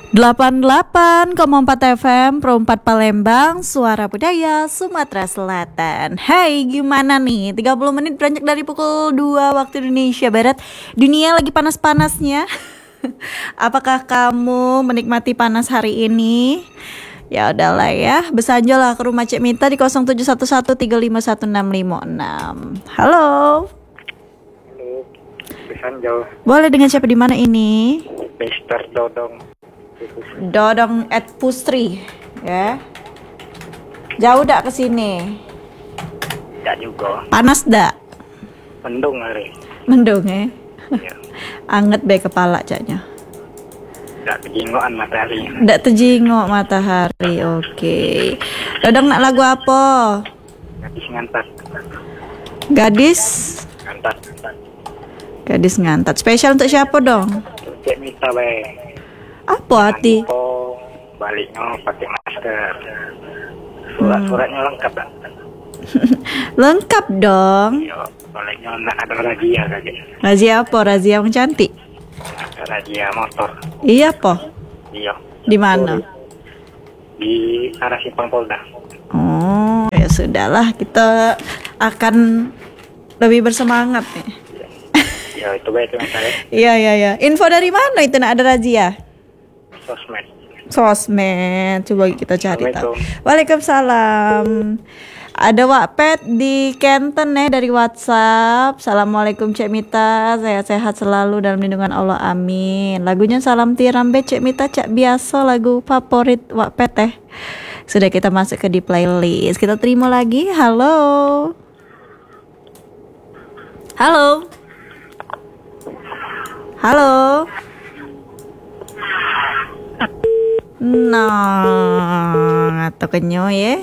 88,4 FM Pro 4 Palembang, Suara Budaya Sumatera Selatan. Hai, gimana nih? 30 menit beranjak dari pukul 2 waktu Indonesia Barat. Dunia lagi panas-panasnya. Apakah kamu menikmati panas hari ini? Ya udahlah ya, besanjolah ke rumah Cek Mita di 0711351656. Halo. Halo, besanjo. Boleh dengan siapa di mana ini? Mister Dodong. Dodong at Pustri, ya. Jauh dak ke sini? Tidak juga. Panas dak? Mendung hari. Mendung ya. Ya. Anget be kepala caknya. Tidak kejingoan matahari. Ndak terjingok matahari. Oke. Dodong nak lagu apa? Gadis ngantat. Gadis? Ngantat. Gadis ngantat. Spesial untuk siapa dong? Cek Mita bae. Apa hati? Info baliknya pakai masker. Surat-suratnya lengkap tak? Lengkap dong. Yo, baliknya nak ada razia saja. Razia apa? Razia yang cantik. Ada razia motor. Iya po. Iya. Di mana? Di arah Simpang Polda. Oh, ya sudahlah, kita akan lebih bersemangat nih. Ya itu baik teman saya. Iya. Info dari mana itu nak ada razia? Sosmed. Sosmed. Coba kita cari tahu. Assalamualaikum. Waalaikumsalam. Ada Wakpet di Kenten dari WhatsApp. Assalamualaikum Cek Mita, saya sehat selalu dalam lindungan Allah, amin. Lagunya Salam Tirambe Cek Mita, cak biasa lagu favorit Wakpet Sudah kita masuk ke di playlist. Kita terima lagi. Halo. Halo. Halo. Nah, atau kenyo ya.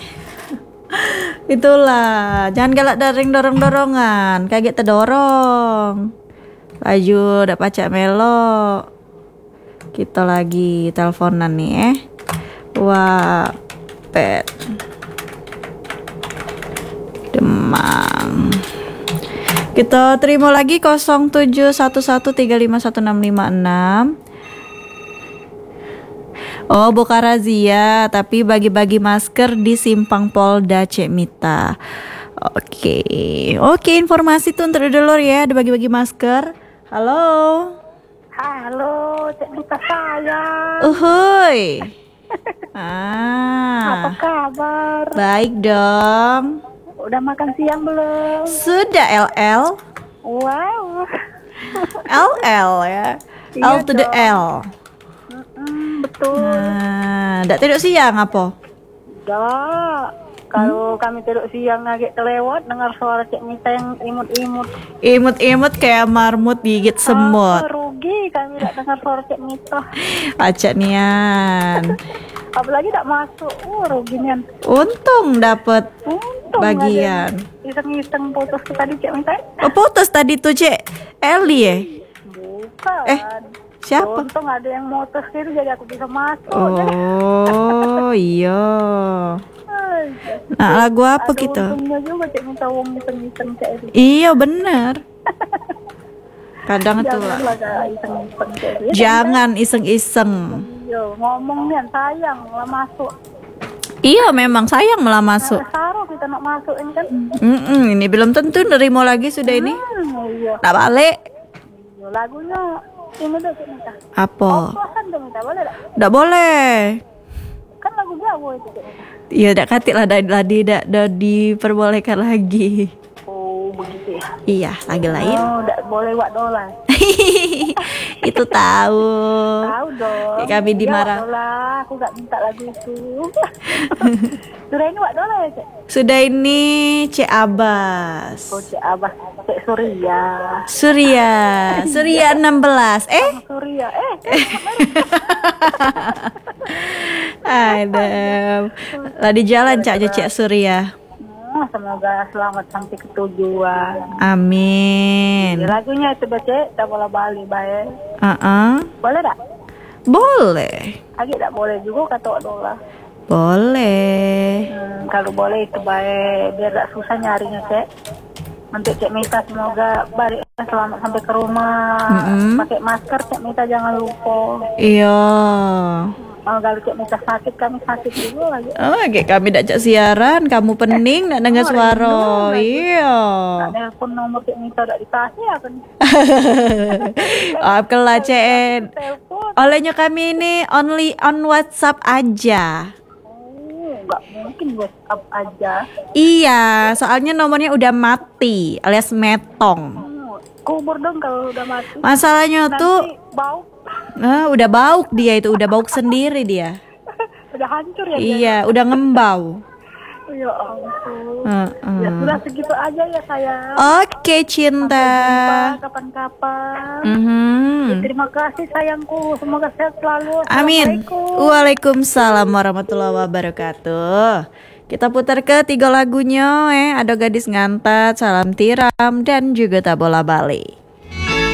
Itulah, jangan galak daring dorong-dorongan, kaget terdorong. Laju udah pacak melo. Kita lagi teleponan nih Wah, pet. Demang. Kita terima lagi 0711351656. Oh, bukan razia, tapi bagi-bagi masker di Simpang Polda Cek Mita. Oke, informasi tuh untuk dulu ya, ada bagi-bagi masker. Halo. Halo, Cek Mita sayang. Uhuy. Apa kabar? Baik dong. Udah makan siang belum? Sudah LL. Wow. LL ya. Iya L to the dong. L. Betul. Ndak tidur siang apa? Dah. Kalau kami tidur siang agak kelewat dengar suara Cek Mita yang imut-imut. Imut-imut kayak marmut gigit semut. Rugi kami tak dengar suara Cek Mita. Acak nian. Apalagi tak masuk. Rugi nian. Untung dapat Untung bagian. Iseng-iseng putus tadi Cek Mita. Oh, putus tadi tuh Cek Eli ya? Bukan. Siapa? Untung ada yang motos gitu jadi aku bisa masuk. Oh iya. Nah, lagu apa Ada kita? untungnya juga Cek Mita wong iseng-iseng Cek itu. Iya bener. Kadang tuh Janganlah gak iseng-iseng Cek itu. jangan iseng-iseng. Iya, ngomong nih sayang lah masuk. Iya memang sayang malah masuk. Saru kita nak masuk ini kan. Ini belum tentu nerimo lagi sudah ini. Iya. Nak balik. Iya, lagunya ini deh Cek Mita. Apa? Puasan Cek Mita boleh tak? Nggak boleh. Kan lagu Jawa itu Cek Mita. Iya, ndak katik lah, ndak diperbolehkan lagi. Oh begitu ya. Iya, lagi lain. Oh tak boleh wak dolar. Itu tahu. Tahu dong. Kayak kami dimarah. Ya, wak dolar. Aku gak minta lagu itu. Sudah ini wak dolar ya Cek? Sudah ini Cek Abbas. Oh Cek Abah, Cek Surya. Surya 16. Surya, Ada. Lah di jalan Cak Cek Surya. semoga selamat sampai ke tujuan. Amin. Lagunya itu deh Cek, tak boleh balik baik. Boleh tak? Boleh. Agak tak boleh juga kata wak dolar. Boleh. Kalau boleh itu baik, biar tak susah nyarinya Cek. Untuk Cek Mita semoga balik Selamat sampai ke rumah. Pakai masker, Cek Mita jangan lupa. Iya. Kalau Cek Mita sakit, kami sakit juga lagi. Oh, kayak kami dak siaran, kamu pening nak dengar suara. Iya. Telepon nomor Cek Mita udah dikasih ya kan. Kelah Cek. Telepon. Olehnya kami ini only on WhatsApp aja. Nggak mungkin WhatsApp aja. Iya, soalnya nomornya udah mati alias metong. Kubur dong kalau udah mati. Masalahnya Nanti tuh bau. udah bauk dia itu, udah bauk sendiri dia. Udah hancur ya. Iya, udah ngembau. Ya ampun. Ya sudah segitu aja ya sayang. Oke, cinta. Jumpa kapan-kapan. Terima kasih sayangku. Semoga sehat selalu. Amin. Assalamualaikum. Waalaikumsalam warahmatullahi wabarakatuh. Kita putar ke 3 lagunya. Ada Gadis Ngantat, Salam Tiram, dan juga Tak Bola Bali.